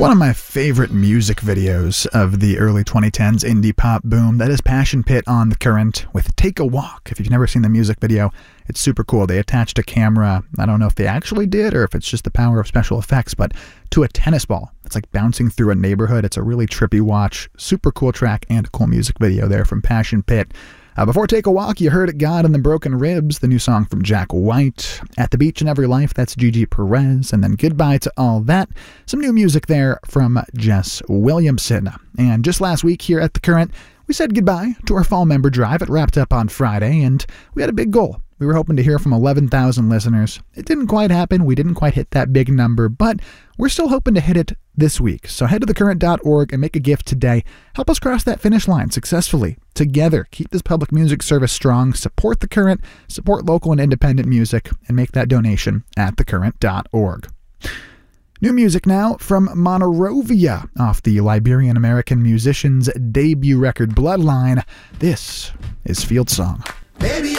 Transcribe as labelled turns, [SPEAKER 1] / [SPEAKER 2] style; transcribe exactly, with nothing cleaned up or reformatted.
[SPEAKER 1] One of my favorite music videos of the early twenty tens indie pop boom, that is Passion Pit on The Current with Take a Walk. If you've never seen the music video, it's super cool. They attached a camera, I don't know if they actually did or if it's just the power of special effects, but to a tennis ball. It's like bouncing through a neighborhood. It's a really trippy watch. Super cool track and a cool music video there from Passion Pit. Uh, before Take a Walk, you heard God and the Broken Ribs, the new song from Jack White. At the Beach in Every Life, that's Gigi Perez. And then Goodbye to All That, some new music there from Jess Williamson. And just last week here at The Current, we said goodbye to our fall member drive. It wrapped up on Friday, and we had a big goal. We were hoping to hear from eleven thousand listeners. It didn't quite happen. We didn't quite hit that big number, but we're still hoping to hit it this week. So head to the current dot org and make a gift today. Help us cross that finish line successfully. Together, keep this public music service strong, support The Current, support local and independent music, and make that donation at the current dot org. New music now from Monrovia off the Liberian-American musician's debut record Bloodline. This is Field Song.
[SPEAKER 2] Baby,